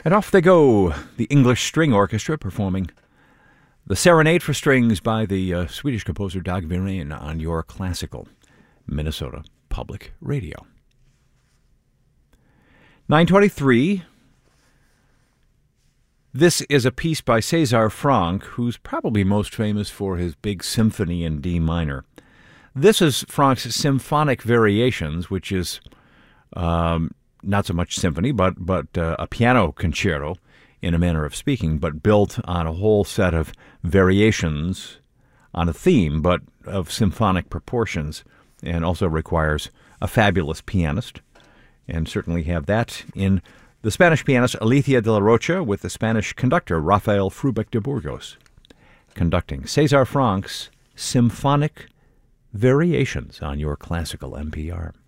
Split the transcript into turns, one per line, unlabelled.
And off they go, the English String Orchestra performing the Serenade for Strings by the Swedish composer Dag Viren on your classical Minnesota Public Radio. 9:23. This is a piece by César Franck, who's probably most famous for his big symphony in D minor. This is Franck's Symphonic Variations, which is not so much symphony, but a piano concerto, in a manner of speaking, but built on a whole set of variations on a theme, but of symphonic proportions, and also requires a fabulous pianist, and certainly have that in the Spanish pianist Alicia de la Rocha with the Spanish conductor Rafael Frubeck de Burgos, conducting César Franck's Symphonic Variations on your classical NPR.